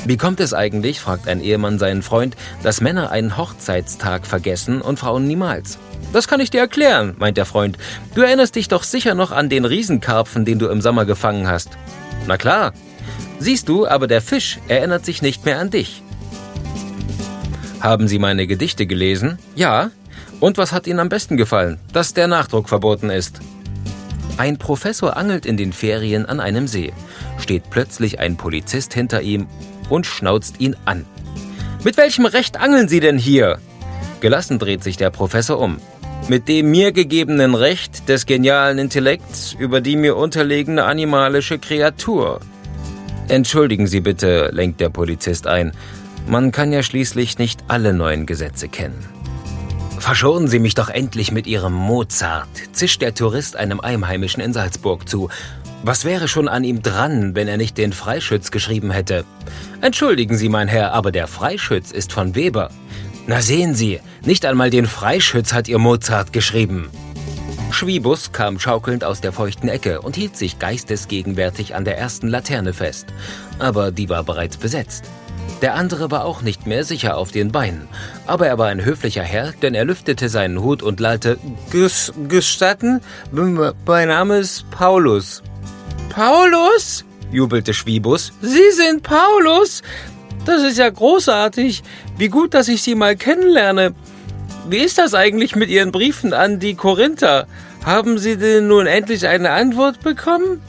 Wie kommt es eigentlich, fragt ein Ehemann seinen Freund, dass Männer einen Hochzeitstag vergessen und Frauen niemals? Das kann ich dir erklären, meint der Freund. Du erinnerst dich doch sicher noch an den Riesenkarpfen, den du im Sommer gefangen hast. Na klar. Siehst du, aber der Fisch erinnert sich nicht mehr an dich. Haben Sie meine Gedichte gelesen? Ja. Und was hat Ihnen am besten gefallen? Dass der Nachdruck verboten ist. Ein Professor angelt in den Ferien an einem See. Steht plötzlich ein Polizist hinter ihm und schnauzt ihn an. Mit welchem Recht angeln Sie denn hier? Gelassen dreht sich der Professor um. Mit dem mir gegebenen Recht des genialen Intellekts über die mir unterlegene animalische Kreatur. Entschuldigen Sie bitte, lenkt der Polizist ein. Man kann ja schließlich nicht alle neuen Gesetze kennen. Verschonen Sie mich doch endlich mit Ihrem Mozart, zischt der Tourist einem Einheimischen in Salzburg zu. Was wäre schon an ihm dran, wenn er nicht den Freischütz geschrieben hätte? Entschuldigen Sie, mein Herr, aber der Freischütz ist von Weber. Na sehen Sie, nicht einmal den Freischütz hat Ihr Mozart geschrieben. Schwiebus kam schaukelnd aus der feuchten Ecke und hielt sich geistesgegenwärtig an der ersten Laterne fest. Aber die war bereits besetzt. Der andere war auch nicht mehr sicher auf den Beinen. Aber er war ein höflicher Herr, denn er lüftete seinen Hut und lallte: Gestatten? Mein Name ist Paulus. Paulus? Jubelte Schwiebus. Sie sind Paulus? Das ist ja großartig. Wie gut, dass ich Sie mal kennenlerne. Wie ist das eigentlich mit Ihren Briefen an die Korinther? Haben Sie denn nun endlich eine Antwort bekommen?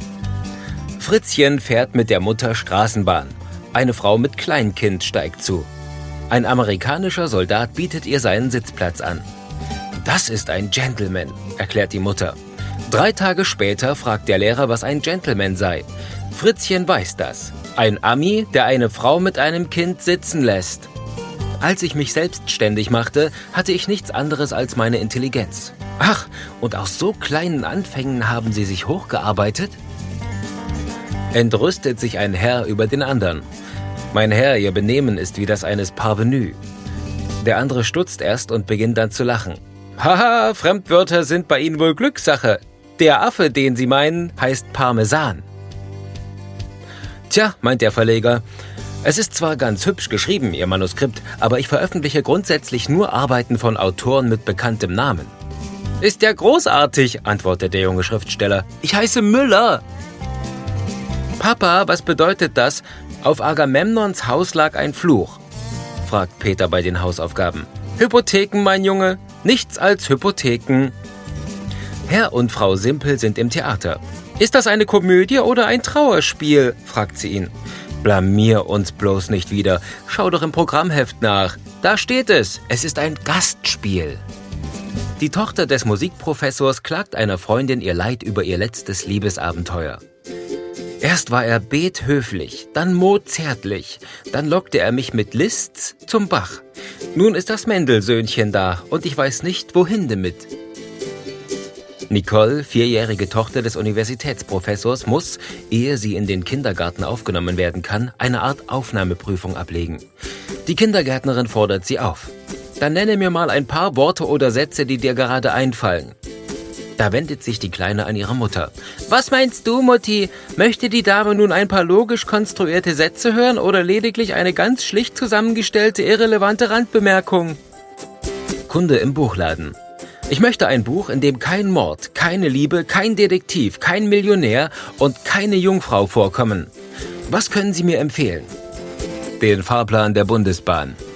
Fritzchen fährt mit der Mutter Straßenbahn. Eine Frau mit Kleinkind steigt zu. Ein amerikanischer Soldat bietet ihr seinen Sitzplatz an. Das ist ein Gentleman, erklärt die Mutter. 3 Tage später fragt der Lehrer, was ein Gentleman sei. Fritzchen weiß das. Ein Ami, der eine Frau mit einem Kind sitzen lässt. Als ich mich selbstständig machte, hatte ich nichts anderes als meine Intelligenz. Ach, und aus so kleinen Anfängen haben Sie sich hochgearbeitet? Entrüstet sich ein Herr über den anderen. Mein Herr, Ihr Benehmen ist wie das eines Parvenus. Der andere stutzt erst und beginnt dann zu lachen. Haha, Fremdwörter sind bei Ihnen wohl Glückssache. Der Affe, den Sie meinen, heißt Parmesan. Tja, meint der Verleger, es ist zwar ganz hübsch geschrieben, Ihr Manuskript, aber ich veröffentliche grundsätzlich nur Arbeiten von Autoren mit bekanntem Namen. Ist ja großartig, antwortet der junge Schriftsteller. Ich heiße Müller. Papa, was bedeutet das? Auf Agamemnons Haus lag ein Fluch, fragt Peter bei den Hausaufgaben. Hypotheken, mein Junge, nichts als Hypotheken. Herr und Frau Simpel sind im Theater. Ist das eine Komödie oder ein Trauerspiel? Fragt sie ihn. Blamier uns bloß nicht wieder. Schau doch im Programmheft nach. Da steht es. Es ist ein Gastspiel. Die Tochter des Musikprofessors klagt einer Freundin ihr Leid über ihr letztes Liebesabenteuer. Erst war er bethöflich, dann mozärtlich, dann lockte er mich mit Liszt's zum Bach. Nun ist das Mendelsöhnchen da und ich weiß nicht, wohin damit. Nicole, 4-jährige Tochter des Universitätsprofessors, muss, ehe sie in den Kindergarten aufgenommen werden kann, eine Art Aufnahmeprüfung ablegen. Die Kindergärtnerin fordert sie auf. Dann nenne mir mal ein paar Worte oder Sätze, die dir gerade einfallen. Da wendet sich die Kleine an ihre Mutter. Was meinst du, Mutti? Möchte die Dame nun ein paar logisch konstruierte Sätze hören oder lediglich eine ganz schlicht zusammengestellte, irrelevante Randbemerkung? Kunde im Buchladen. Ich möchte ein Buch, in dem kein Mord, keine Liebe, kein Detektiv, kein Millionär und keine Jungfrau vorkommen. Was können Sie mir empfehlen? Den Fahrplan der Bundesbahn.